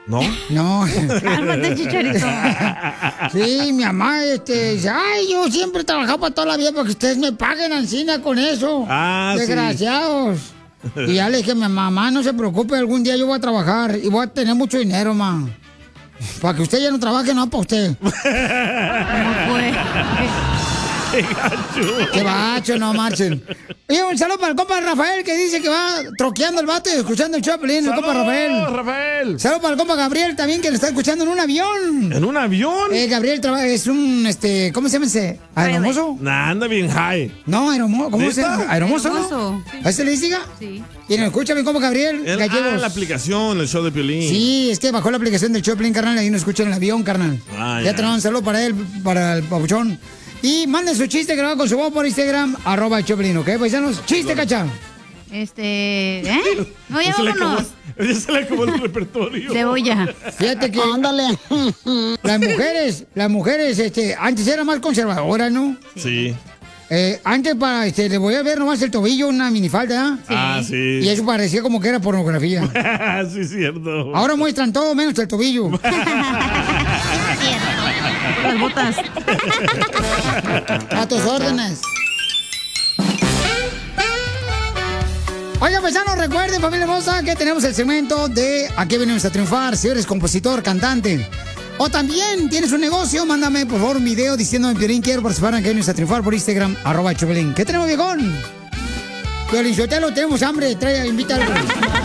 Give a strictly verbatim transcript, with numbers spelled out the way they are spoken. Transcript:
¿No? No. Cálmate, Chicharito. Sí, mi mamá, este, dice, ay, yo siempre he trabajado para toda la vida porque ustedes me paguen ancina con eso. Ah, sí. Desgraciados. Y ya le dije a mi mamá, no se preocupe, algún día yo voy a trabajar y voy a tener mucho dinero, ma. Para que usted ya no trabaje, no para usted. ¿Cómo fue? ¡Qué gacho! ¡Qué bacho, no marchen! Oye, un saludo para el compa Rafael que dice que va troqueando el vato y escuchando el Choplin, el compa Rafael. Rafael! Saludo para el compa Gabriel también que lo está escuchando en un avión. ¿En un avión? Eh, Gabriel trabaja, es un, este, ¿cómo se llama ese? ¿Aeromozo? Nah, anda bien high. No, aeromozo, ¿cómo se ¿Neta? llama? ¿Aeromozo, Aeromozo, no? sí. ¿A ese le diga? Sí. Y nos escucha mi compa Gabriel El- Gallegos. ah, la aplicación, el show de Piolín. Sí, es que bajó la aplicación del Choplin, carnal, ahí nos escucha en el avión, carnal. Ah, ya ya. tenemos un saludo para él, para el papuchón. Y manden su chiste grabado con su voz por Instagram, arroba el Choplin, ¿ok, paisanos? Chiste, cacha. Este, ¿eh? No, ya Ya se le acabó- vámonos. ya se le acabó el repertorio. Cebolla. Fíjate que... Ándale. Las mujeres, las mujeres, este, antes eran más conservadoras, ¿no? Sí. Eh, antes para, este, le voy a ver nomás el tobillo, una minifalda, ¿eh? Ah, sí. Y eso parecía como que era pornografía. Sí, es cierto. Ahora muestran todo menos el tobillo. Las botas. A tus órdenes. Oiga, paisanos, recuerden, familia hermosa, que tenemos el segmento de Aquí venimos a triunfar. Si eres compositor, cantante, o también tienes un negocio, mándame por favor un video diciéndome, Piolín, quiero participar en Aquí venimos a triunfar por Instagram, arroba Choplin. ¿Qué tenemos, viejón? Piolín, Sotelo, tenemos hambre, trae, invítalo.